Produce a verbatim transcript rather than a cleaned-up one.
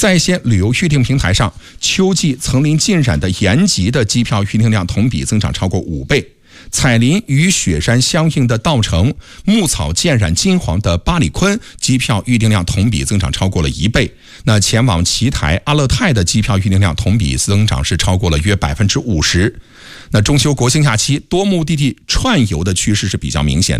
在线旅游预订平台上，秋季层林尽染的延吉的机票预订量同比增长超过五倍。彩林与雪山相应的稻城，牧草渐染金黄的巴里坤机票预订量同比增长超过了一倍。那前往奇台、阿勒泰的机票预订量同比增长是超过了约百分之五十。那中秋国庆假期多目的地串游的趋势是比较明显的。